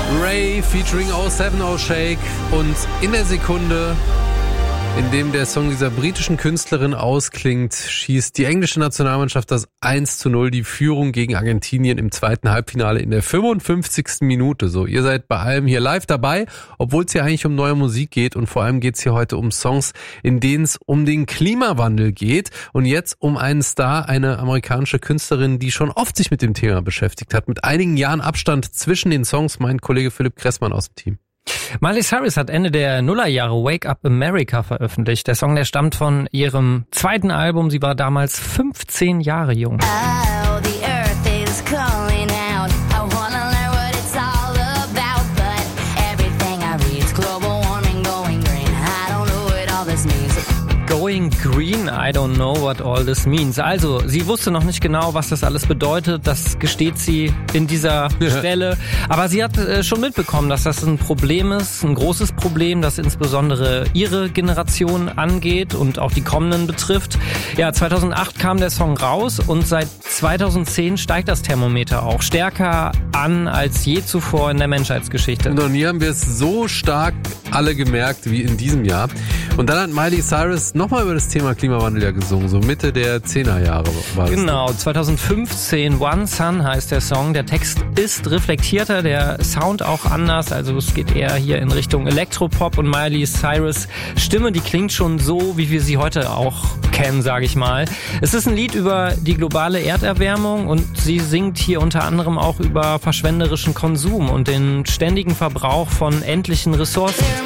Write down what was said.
Ray featuring 070 Shake und in der Sekunde, in dem der Song dieser britischen Künstlerin ausklingt, schießt die englische Nationalmannschaft das 1:0 die Führung gegen Argentinien im zweiten Halbfinale in der 55. Minute. So, ihr seid bei allem hier live dabei, obwohl es hier eigentlich um neue Musik geht und vor allem geht es hier heute um Songs, in denen es um den Klimawandel geht und jetzt um einen Star, eine amerikanische Künstlerin, die schon oft sich mit dem Thema beschäftigt hat, mit einigen Jahren Abstand zwischen den Songs, mein Kollege Philipp Kressmann aus dem Team. Miley Cyrus hat Ende der Nullerjahre Wake Up America veröffentlicht. Der Song, der stammt von ihrem zweiten Album. Sie war damals 15 Jahre jung. Oh, the earth is calling out. I wanna learn what it's all about, but everything I read is global warming, going green. I don't know what all this means. Going green, I don't know what all this means. Also, sie wusste noch nicht genau, was das alles bedeutet. Das gesteht sie in dieser Stelle. Aber sie hat schon mitbekommen, dass das ein Problem ist, ein großes Problem, das insbesondere ihre Generation angeht und auch die kommenden betrifft. Ja, 2008 kam der Song raus und seit 2010 steigt das Thermometer auch stärker an als je zuvor in der Menschheitsgeschichte. Noch nie haben wir es so stark alle gemerkt wie in diesem Jahr. Und dann hat Miley Cyrus nochmal über das Thema Klimawandel ja gesungen, so Mitte der 10er Jahre war es. Genau, 2015, One Sun heißt der Song. Der Text ist reflektierter, der Sound auch anders, also es geht eher hier in Richtung Elektropop und Miley Cyrus Stimme, die klingt schon so, wie wir sie heute auch kennen, sage ich mal. Es ist ein Lied über die globale Erderwärmung und sie singt hier unter anderem auch über verschwenderischen Konsum und den ständigen Verbrauch von endlichen Ressourcen.